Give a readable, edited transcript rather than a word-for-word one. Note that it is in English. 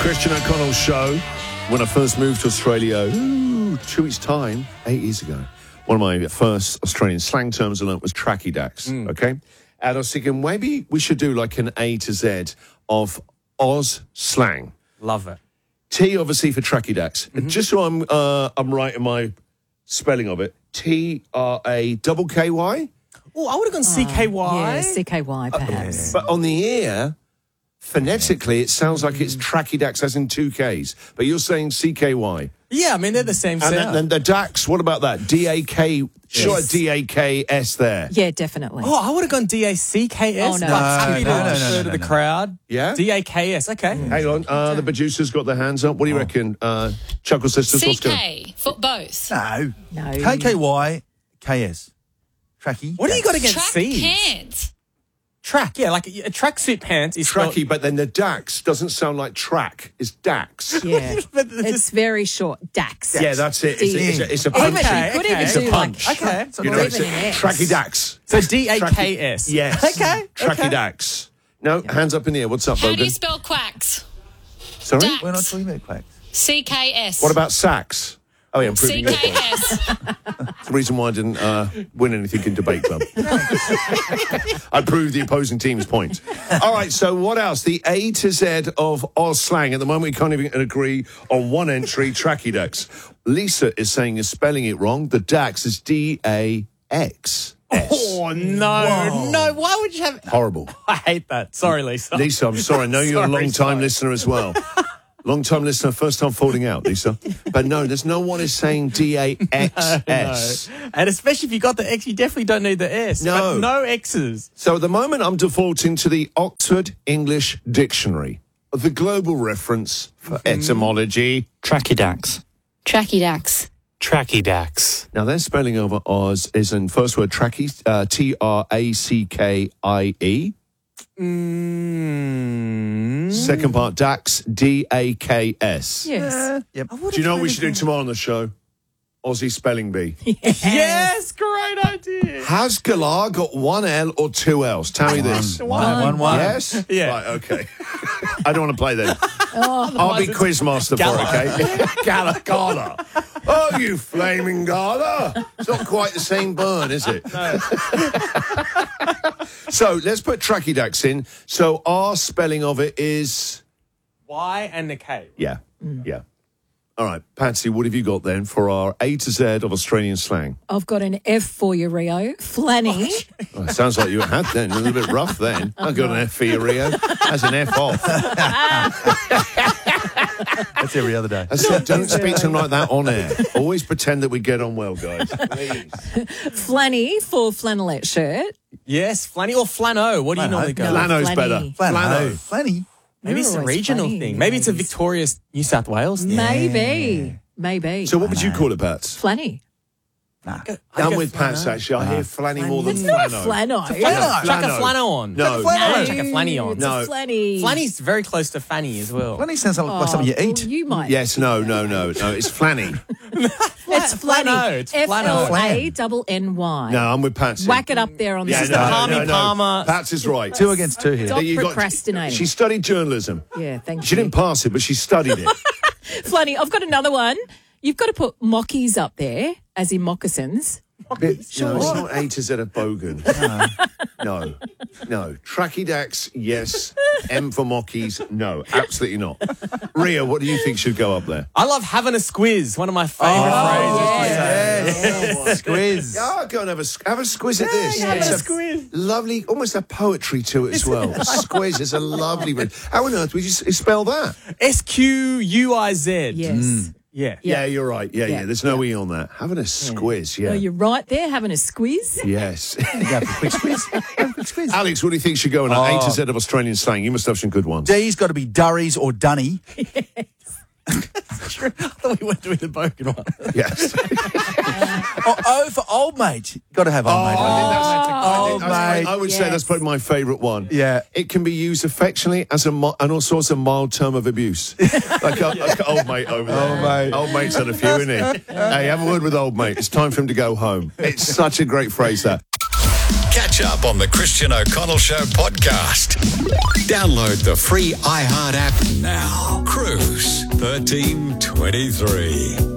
Christian O'Connell Show. When I first moved to Australia, 2 weeks' time, 8 years ago, one of my first Australian slang terms I learnt was tracky dacks, okay? And I was thinking, maybe we should do like an A to Z of Oz slang. Love it. T, obviously, for tracky dacks. Just so I'm right in my spelling of it, T-R-A-K-K-Y. Oh, I would have gone CKY. Yeah, CKY perhaps. But on the ear, phonetically, it sounds like it's tracky dacks as in 2 Ks. But you're saying CKY. Yeah, I mean, they're the same And sound. then the dacks, what about that? D-A-K, sure, D-A-K-S there. Yeah, definitely. Oh, I would have gone DACKS. Oh, no, Like, it's happy too to much. refer to the crowd. Yeah? DAKS, okay. Hang on, the producers got their hands up. What do you reckon? Chuckle Sisters, what's going CK for both. No. No. KKY, KS. Tracky. What do you got against Track C's? pants. Track, yeah, like a tracksuit pants is Tracky, but then the dacks doesn't sound like track. It's dacks. Yeah. But It's very short. Dax. Yeah, that's it. It's a Even, punchy. you could even It's a do punch. like... Okay. You know, Or it's even an X. tracky dacks. So DAKS. Yes. Okay. Tracky dacks. No, hands up in the air. What's up, How do Logan? you spell quacks? Sorry? Dax. We're not talking about quacks. CKS. What about sacks? Oh, yeah, I'm proving your point. CKS? That's the reason why I didn't win anything in Debate Club. I proved the opposing team's point. All right, so what else? The A to Z of Oz slang. At the moment, we can't even agree on one entry, tracky dacks. Lisa is saying you're spelling it wrong. The dax is D-A-X. Oh, no. No, why would you have... Horrible. I hate that. Sorry, Lisa. Lisa, I'm sorry. I know you're a Sorry, long-time sorry. listener as well. Long-time listener, first time falling out, Lisa. But no, there's no one is saying D-A-X-S. No. And especially if you got the X, you definitely don't need the S. No. But no X's. So at the moment, I'm defaulting to the Oxford English Dictionary, the global reference for etymology. Trachydax. Trachydax. Trachydax. Now, their spelling of Oz is in first word tracky, T-R-A-C-K-I-E. Second part, dax, D-A-K-S. Yes. Yep. Do you know what we should do tomorrow on the show? Aussie Spelling Bee. Yes, great idea. Has Galar got one L or two L's? Tell me this. One. Yes? Yeah. Right, okay. I don't want to play then. I'll be quizmaster for it, okay? Gala. Oh, you flaming Gala. It's not quite the same bird, is it? No. So let's put tracky dacks in. So our spelling of it is... Y and the K. Yeah. All right, Patsy, what have you got then for our A to Z of Australian slang? I've got an F for you, Rio. Flanny. Oh, it sounds like you had then. A little bit rough then. I got an F for you, Rio. That's an F off. That's every other day. I said, don't speak to him like that on air. Always pretend that we get on well, guys. Please. Flanny for flannelette shirt. Yes, flanny or flano. What do you Flano. normally go? No. with? Flano's Flanny. better. Flano. Flanny. Maybe it's a You're always regional flanny, thing. Maybe it's a ladies. victorious New South Wales thing. Maybe. So what would you call it, Pats? Flanny. I'm with Pats, actually. I hear flanny more than It's not a flano. flano. Chuck a flano on. No. Chuck a flanny on. It's No. a flanny. Flanny's very close to fanny as well. Flanny sounds like something you Well, eat. you might. Yes, no. It's flanny. It's flanny. Flano, it's flano. F-L-A-N-N-Y. No, I'm with Patsy. Whack it up there on the Yeah, system. Palmy Palmer. Pats is right. 2 against 2 here. Stop You got- procrastinating. She studied journalism. Yeah, thank She you. didn't pass it, but she studied it. Flanny, I've got another one. You've got to put mockies up there, as in moccasins. No, it's not A to Z of Bogan. No. Tracky dacks, yes. M for mockies, no. Absolutely not. Ria, what do you think should go up there? I love having a squiz. One of my favourite phrases. Squiz. Yeah, go and have a squiz at this. having It's a squiz. Lovely, almost a poetry to it as well. A squiz is a lovely word. How on earth would you spell that? SQUIZ. Yes. Yeah. Yeah, you're right. Yeah. There's no E on that. Having a squiz, yeah. Oh, you're right there, having a squeeze. Yes. Go for a quick squiz. Quick squiz. Alex, what do you think should go in A to Z of Australian slang? You must have some good ones. D's got to be Durries or Dunny. I thought we weren't doing the Bogan one. Yes. Or O for old mate. Got to have old mate. I would say that's probably my favourite one. Yeah. It can be used affectionately as and also as a mild term of abuse. like old mate over there. Old mate. Old mate's had a few, isn't he? Hey, have a word with old mate. It's time for him to go home. It's such a great phrase, that. Catch up on the Christian O'Connell Show podcast. Download the free iHeart app now. Crew. 1323.